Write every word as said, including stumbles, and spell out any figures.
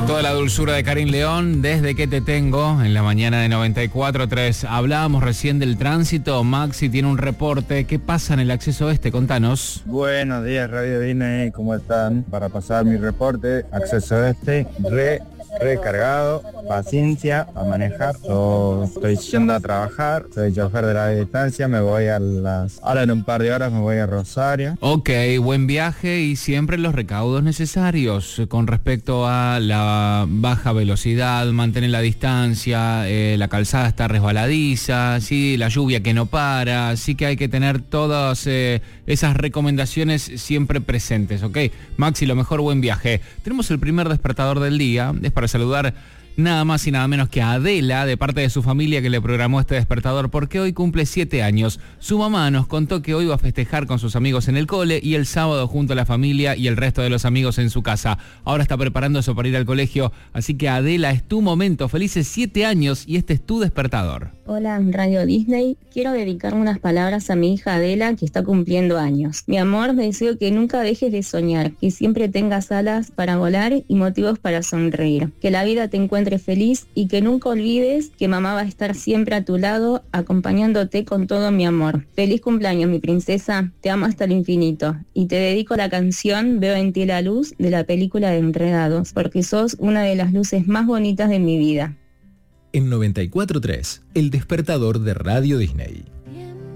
Toda la dulzura de Karin León, Desde que te tengo, en la mañana de noventa y cuatro punto tres. Hablábamos recién del tránsito. Maxi tiene un reporte. ¿Qué pasa en el acceso este? Contanos. Buenos días, Radio Disney, ¿cómo están? Para pasar mi reporte, acceso este, re... recargado, paciencia a manejar. Yo estoy yendo a trabajar, soy chofer de la distancia, me voy a las... Ahora en un par de horas me voy a Rosario. Ok, buen viaje y siempre los recaudos necesarios con respecto a la baja velocidad, mantener la distancia, eh, la calzada está resbaladiza, ¿sí? La lluvia que no para, así que hay que tener todas eh, esas recomendaciones siempre presentes, ¿ok? Maxi, lo mejor, buen viaje. Tenemos el primer despertador del día, es para saludar nada más y nada menos que a Adela, de parte de su familia que le programó este despertador, porque hoy cumple siete años. Su mamá nos contó que hoy va a festejar con sus amigos en el cole y el sábado junto a la familia y el resto de los amigos en su casa. Ahora está preparándose para ir al colegio, así que Adela, es tu momento. Felices siete años y este es tu despertador. Hola, Radio Disney. Quiero dedicar unas palabras a mi hija Adela, que está cumpliendo años. Mi amor, deseo que nunca dejes de soñar, que siempre tengas alas para volar y motivos para sonreír. Que la vida te encuentre feliz y que nunca olvides que mamá va a estar siempre a tu lado, acompañándote con todo mi amor. Feliz cumpleaños, mi princesa. Te amo hasta el infinito. Y te dedico la canción Veo en ti la luz de la película de Enredados, porque sos una de las luces más bonitas de mi vida. En noventa y cuatro punto tres, el despertador de Radio Disney.